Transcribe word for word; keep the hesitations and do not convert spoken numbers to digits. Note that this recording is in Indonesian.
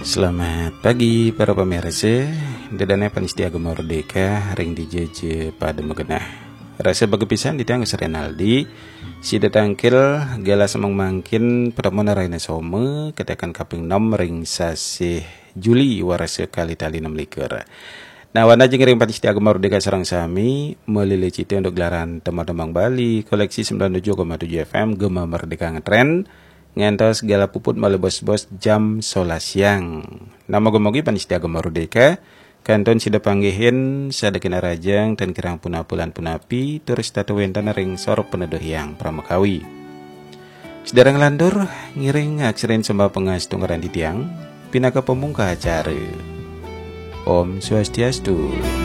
Selamat pagi para pemirsa. Dadana Panitia Agama Merdeka ring di J J pada megenah. Rasa bagepisan di tangga Renaldi si datangkil gala semang mangkin pramana raina some katakan kaping nom ring sasih Juli warasa kali tali enam liker. Nah, wana jeung ring Panitia Agama Merdeka sareng sami melile cita untuk gelaran Temang Bali koleksi sembilan puluh tujuh koma tujuh F M Gema Merdeka ngetren ngantos segala puput malah bos-bos jam solas siang. Nama gomogi Panitia Agama Merdeka kanton sida panggihin sadakina rajang dan kirang punapulan punapi turis tatu wentan ring sor peneduh yang pramakawi. Sedarang landur ngiring akserin sembah pengas tunggaran di tiang pinaka pemungka acara. Om Swastiastu.